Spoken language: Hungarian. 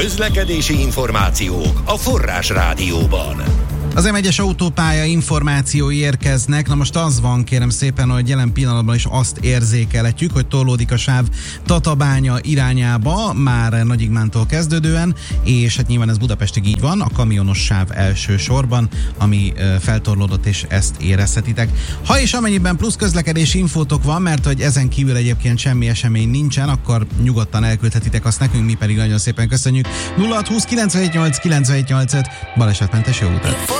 Közlekedési információk a Forrás Rádióban. Az M1-es autópálya információi érkeznek. Na most az van, kérem szépen, hogy jelen pillanatban is azt érzékelhetjük, hogy torlódik a sáv Tatabánya irányába, már Nagyigmántól kezdődően, és hát nyilván ez Budapestig így van, a kamionos sáv első sorban, ami feltorlódott, és ezt érezhetitek. Ha és amennyiben plusz közlekedési infótok van, mert hogy ezen kívül egyébként semmi esemény nincsen, akkor nyugodtan elküldhetitek azt nekünk, mi pedig nagyon szépen köszönjük. 0620 978 978 balesetmentes jó utat!